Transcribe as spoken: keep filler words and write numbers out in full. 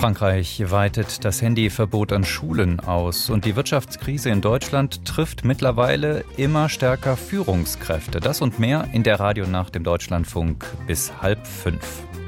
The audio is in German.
Frankreich weitet das Handyverbot an Schulen aus und die Wirtschaftskrise in Deutschland trifft mittlerweile immer stärker Führungskräfte. Das und mehr in der Radionacht im Deutschlandfunk bis halb fünf.